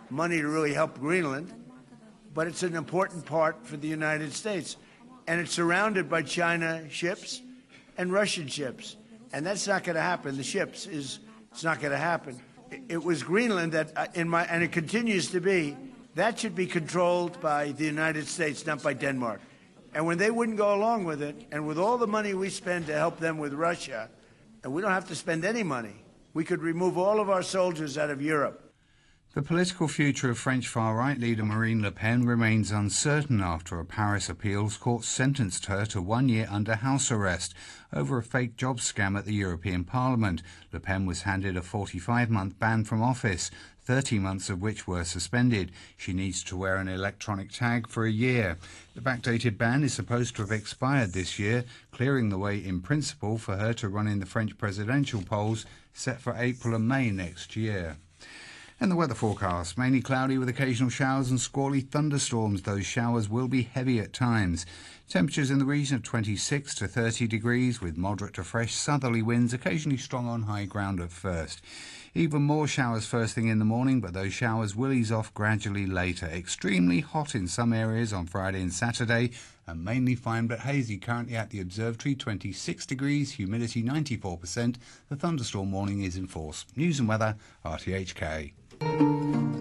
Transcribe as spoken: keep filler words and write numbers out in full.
money to really help Greenland, but it's an important part for the United States. And it's surrounded by China ships and Russian ships. And that's not going to happen. The ships is it's not going to happen. It was Greenland that, in my, and it continues to be, that should be controlled by the United States, not by Denmark. And when they wouldn't go along with it, and with all the money we spend to help them with Russia, and we don't have to spend any money, we could remove all of our soldiers out of Europe. The political future of French far-right leader Marine Le Pen remains uncertain after a Paris appeals court sentenced her to one year under house arrest over a fake job scam at the European Parliament. Le Pen was handed a forty-five month ban from office, thirty months of which were suspended. She needs to wear an electronic tag for a year. The backdated ban is supposed to have expired this year, clearing the way in principle for her to run in the French presidential polls set for April and May next year. And the weather forecast, mainly cloudy with occasional showers and squally thunderstorms. Those showers will be heavy at times. Temperatures in the region of twenty-six to thirty degrees with moderate to fresh southerly winds, occasionally strong on high ground at first. Even more showers first thing in the morning, but those showers will ease off gradually later. Extremely hot in some areas on Friday and Saturday, and mainly fine but hazy. Currently at the observatory, twenty-six degrees, humidity ninety-four percent. The thunderstorm warning is in force. News and weather, R T H K.